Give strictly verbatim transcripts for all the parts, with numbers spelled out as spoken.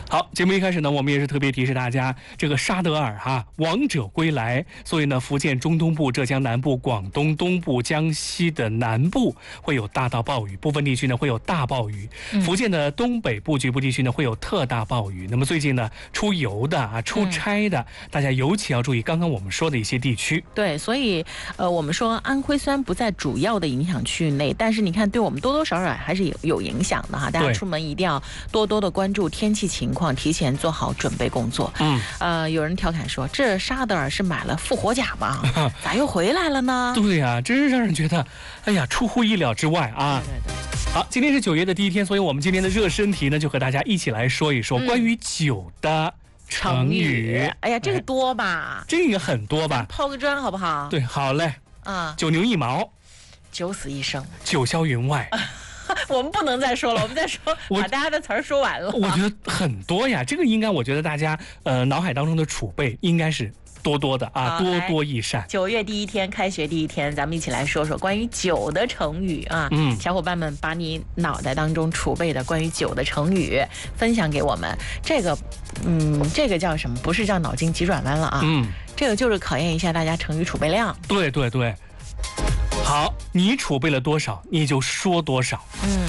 好，节目一开始呢，我们也是特别提示大家，这个沙德尔哈、啊、王者归来，所以呢，福建中东部、浙江南部、广东东部、江西的南部会有大到暴雨，部分地区呢会有大暴雨， 嗯、 福建的东北部局部地区呢会有特大暴雨。那么最近呢，出游的啊、出差的，嗯、大家尤其要注意刚刚我们说的一些地区。 对，所以呃，我们说安徽虽然不在主要的影响区域内，但是你看，对我们多多少少还是有有影响的哈。大家出门一定要多多的关注天气情况。提前做好准备工作。 嗯， 呃，有人调侃说，这沙德尔是买了复活甲吗？咋又回来了呢？ 对呀、啊，真是让人觉得，哎呀，出乎意料之外啊。 对对对。 好，今天是九月的第一天，所以我们今天的热身题呢，就和大家一起来说一说关于酒的成语。 嗯、哎呀，这个多吧？ 这个很多吧？ 抛个砖好不好？ 对，好嘞。 啊， 九牛一毛， 九死一生， 九霄云外。 我们不能再说了，我们再说把大家的词儿说完了。 我觉得很多呀，这个应该我觉得大家呃脑海当中的储备应该是多多的啊，多多益善。 九月第一天，开学第一天，咱们一起来说说关于酒的成语啊。 嗯， 小伙伴们把你脑袋当中储备的关于酒的成语分享给我们。这个，嗯，这个叫什么？不是叫脑筋急转弯了啊。 嗯， 这个就是考验一下大家成语储备量。 对对对。好，你储备了多少，你就说多少。 嗯。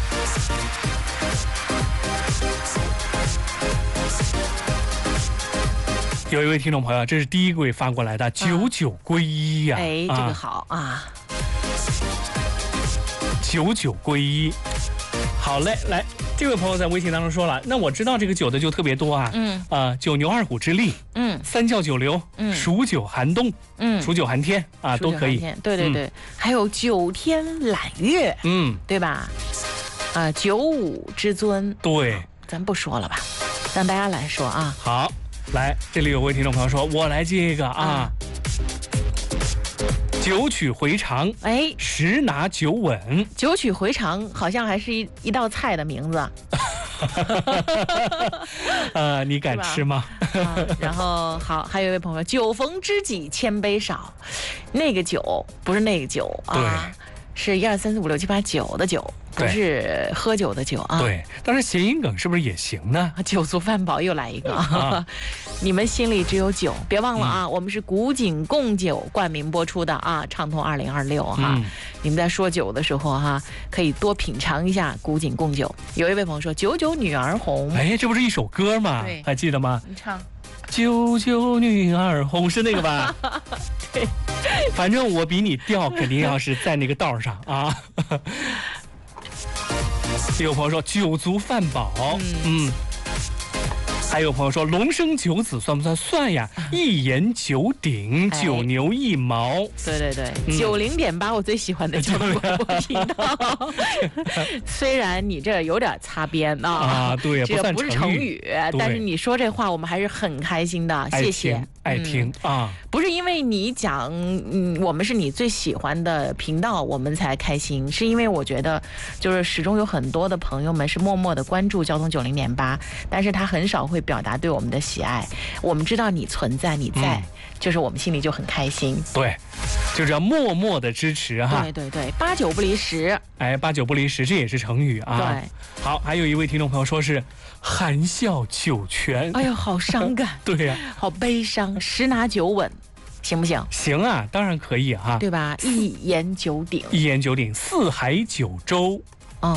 有一位听众朋友，这是第一位发过来的，九九归一呀、啊。 哎，这个好啊。 九九归一，好嘞，来，这位朋友在微信当中说了，那我知道这个酒的就特别多啊。 嗯。 啊、呃，九牛二虎之力。 嗯。 三教九流。 嗯。 数九寒冬。 嗯。 数九寒天啊，都可以。 对对对、嗯，还有九天揽月。 嗯， 对吧？啊、呃，九五之尊。 对， 咱不说了吧，让大家来说啊。 好，来，这里有位听众朋友说，我来接一个啊。嗯，九曲回肠， 哎， 十拿九稳。 九曲回肠好像还是一一道菜的名字。 呃，你敢吃吗？ 啊、然后好，还有一位朋友，酒逢知己千杯少，那个酒不是那个酒啊，是一二三四五六七八九的酒，不是喝酒的酒啊。 对，但是谐音梗是不是也行呢？ 酒足饭饱又来一个。啊你们心里只有酒，别忘了啊！嗯、我们是古井贡酒冠名播出的啊，畅通二零二六哈。嗯、你们在说酒的时候哈，可以多品尝一下古井贡酒。有一位朋友说：“九九女儿红。” 哎，这不是一首歌吗？ 对， 还记得吗？ 你唱。 九九女儿红是那个吧？ 对， 反正我比你调，肯定要是在那个道上啊。有朋友说酒足饭饱，嗯。嗯还有朋友说龙生九子算不算？算呀，一言九鼎，哎、九牛一毛。 对对对，九零点八我最喜欢的交通广播频道。虽然你这有点擦边啊， 啊对， 这个不是成语，但是你说这话我们还是很开心的，谢谢。 爱听、嗯、啊， 不是因为你讲，嗯，我们是你最喜欢的频道，我们才开心，是因为我觉得，就是始终有很多的朋友们是默默的关注交通九零点八，但是他很少会表达对我们的喜爱。我们知道你存在，你在，嗯、就是我们心里就很开心。 对，就这样默默的支持哈。 对对对，八九不离十。 哎，八九不离十，这也是成语啊。 对。 好，还有一位听众朋友说是含笑九泉。 哎呦，好伤感。 对呀、 啊，好悲伤。十拿九稳，行不行？ 行啊，当然可以哈、啊， 对吧？一言九鼎， 一言九鼎，四海九州， 嗯，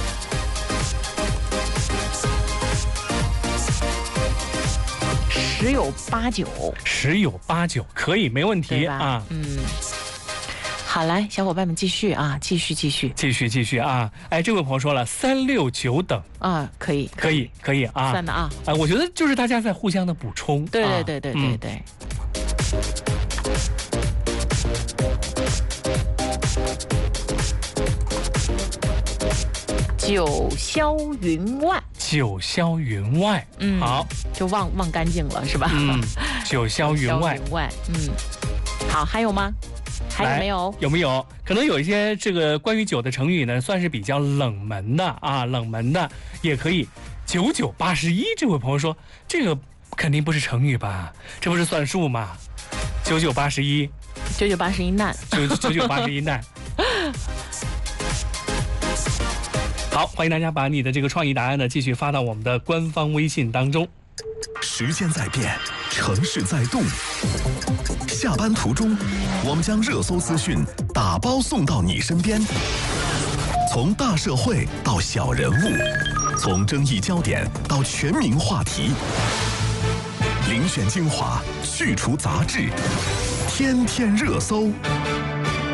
十有八九， 十有八九，可以，没问题啊， 嗯。好，来，小伙伴们继续啊，继续继续继续继续啊！哎，这位朋友说了三六九等啊，可以可以可以啊， 算的啊！ 哎，我觉得就是大家在互相的补充。 对对对对对对。九霄云外， 九霄云外， 嗯， 好， 就忘忘干净了是吧？ 嗯，九霄云外， 云外，嗯，好，还有吗？还有没有？ 有没有？可能有一些这个关于酒的成语呢，算是比较冷门的啊，冷门的也可以。九九八十一，这位朋友说，这个肯定不是成语吧？这不是算数吗？九九八十一， 九九八十一难， 九九九八十一难。好， 好，欢迎大家把你的这个创意答案呢继续发到我们的官方微信当中。 时间在变，城市在动。下班途中，我们将热搜资讯打包送到你身边。从大社会到小人物，从争议焦点到全民话题，遴选精华，去除杂质，天天热搜。